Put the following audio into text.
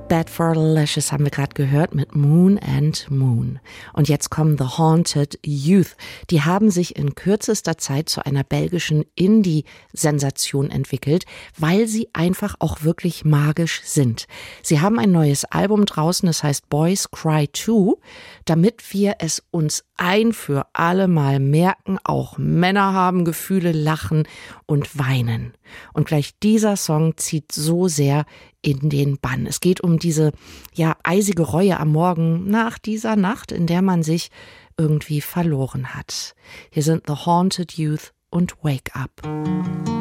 Bad for Lashes haben wir gerade gehört mit Moon and Moon. Und jetzt kommen The Haunted Youth. Die haben sich in kürzester Zeit zu einer belgischen Indie-Sensation entwickelt, weil sie einfach auch wirklich magisch sind. Sie haben ein neues Album draußen, das heißt Boys Cry Too, damit wir es uns ein für alle Mal merken, auch Männer haben Gefühle, lachen und weinen. Und gleich dieser Song zieht so sehr in den Bann. Es geht um diese eisige Reue am Morgen nach dieser Nacht, in der man sich irgendwie verloren hat. Hier sind The Haunted Youth und Wake Up.